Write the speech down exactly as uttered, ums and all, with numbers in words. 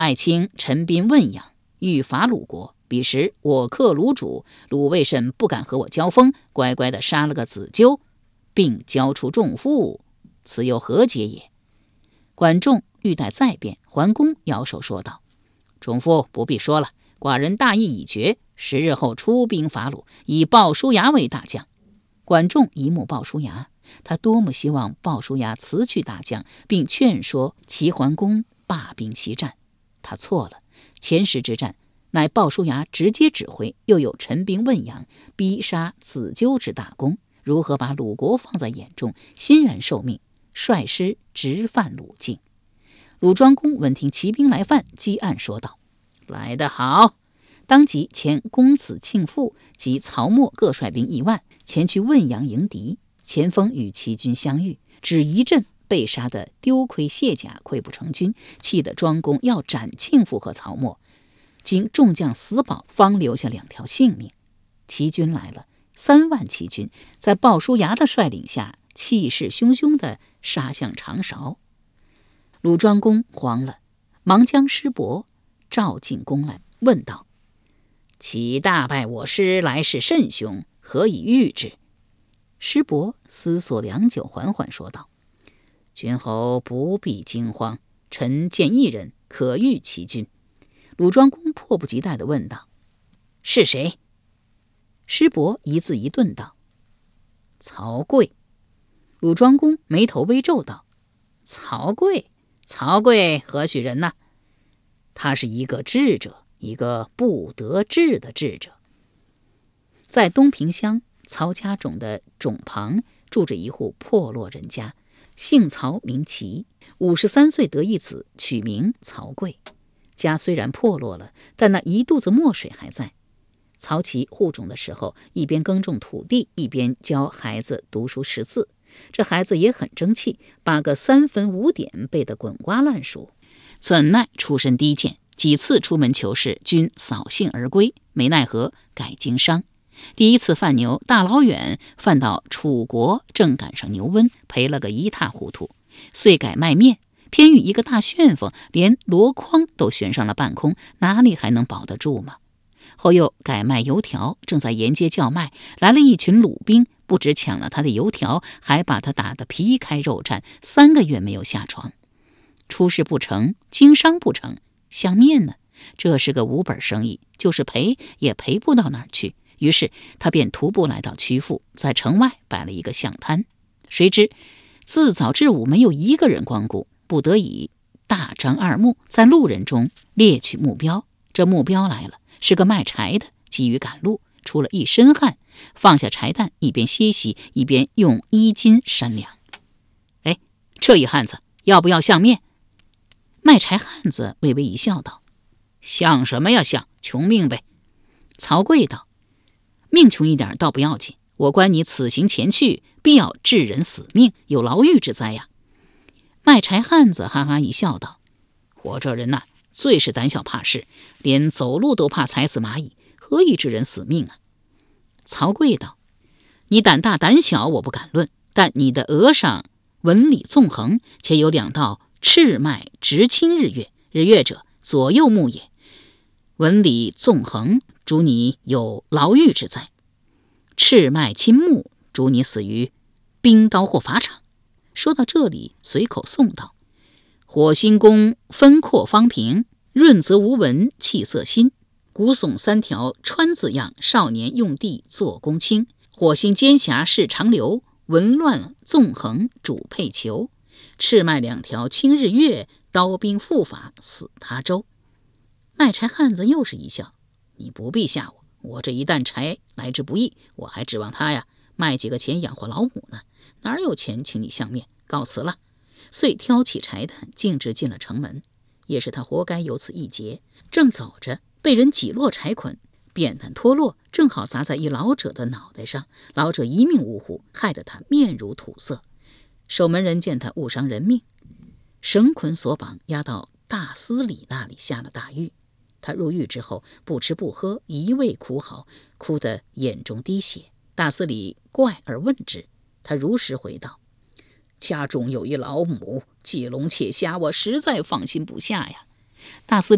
爱卿陈兵问养，欲伐鲁国，彼时我克鲁主，鲁魏甚不敢和我交锋，乖乖地杀了个子纠，并交出众妇，此又何解也？”管仲欲待再辩，桓公摇手说道：“仲父不必说了，寡人大意已决，十日后出兵伐鲁，以鲍叔牙为大将。”管仲一目鲍叔牙，他多么希望鲍叔牙辞去大将，并劝说齐桓公罢兵西战。他错了，前十之战乃鲍叔牙直接指挥，又有陈兵问养，逼杀子纠之大功，如何把鲁国放在眼中，欣然受命，率师直犯鲁境。鲁庄公闻听骑兵来犯，击案说道：“来得好！”当即遣公子庆父及曹沫各率兵一万前去问阳迎敌，前锋与齐军相遇，只一阵被杀得丢盔卸甲，溃不成军，气得庄公要斩庆父和曹沫，经众将死保，方留下两条性命。齐军来了，三万齐军在鲍叔牙的率领下，气势汹汹地杀向长勺。鲁庄公慌了，忙将师伯召进宫来，问道：“齐大败我师，来势甚凶，何以御之？”师伯思索良久，缓缓说道：“君侯不必惊慌，臣见一人可御齐军。”鲁庄公迫不及待地问道：“是谁？”师伯一字一顿道：“曹刿。”鲁庄公眉头微皱道：“曹刿？曹刿何许人呐？”“他是一个智者，一个不得志的智者。”在东平乡曹家冢的冢旁住着一户破落人家，姓曹名齐，五十三岁得一子，取名曹刿。家虽然破落了，但那一肚子墨水还在。曹齐护冢的时候，一边耕种土地，一边教孩子读书识字。这孩子也很争气，八个三分五点背得滚瓜烂熟。怎奈出身低贱，几次出门求事，均扫兴而归，没奈何改经商。第一次贩牛，大老远贩到楚国，正赶上牛瘟，赔了个一塌糊涂，遂改卖面。偏遇一个大旋风，连箩筐都悬上了半空，哪里还能保得住吗？后又改卖油条，正在沿街叫卖，来了一群鲁兵，不只抢了他的油条，还把他打得皮开肉绽，三个月没有下床。出事不成，经商不成，相面呢？这是个无本生意，就是赔也赔不到哪儿去。于是他便徒步来到曲阜，在城外摆了一个巷摊。谁知自早至午没有一个人光顾，不得已大张二目，在路人中猎取目标。这目标来了，是个卖柴的，急于赶路，出了一身汗，放下柴担，一边歇息，一边用衣襟扇凉。“哎，这一汉子要不要相面？”卖柴汉子微微一笑道：“相什么呀相，穷命呗。”曹刿道：“命穷一点倒不要紧，我观你此行前去，必要致人死命，有牢狱之灾呀。”卖柴汉子哈哈一笑道：“我这人呐、啊，最是胆小怕事，连走路都怕踩死蚂蚁，何以致人死命啊？”曹刿道：“你胆大胆小我不敢论，但你的额上纹理纵横，且有两道赤脉直侵日月，日月者左右目也，纹理纵横，主你有牢狱之灾；赤脉侵目，主你死于冰刀或法场。”说到这里，随口诵道：“火星宫分阔方平，润泽无纹，气色新。古耸三条川字样，少年用地做公卿。火星尖狭是长流，纹乱纵横主配球。赤脉两条清日月，刀兵复法死他州。”卖柴汉子又是一笑：“你不必吓我，我这一担柴来之不易，我还指望他呀卖几个钱养活老母呢，哪有钱请你相面？告辞了。”遂挑起柴担，径直进了城门。也是他活该有此一劫，正走着，被人挤落柴捆，扁担脱落，正好砸在一老者的脑袋上，老者一命呜呼，害得他面如土色。守门人见他误伤人命，绳捆索绑，押到大司礼那里下了大狱。他入狱之后，不吃不喝，一味哭嚎，哭得眼中滴血。大司礼怪而问之，他如实回道：“家中有一老母，既聋且瞎，我实在放心不下呀。”大司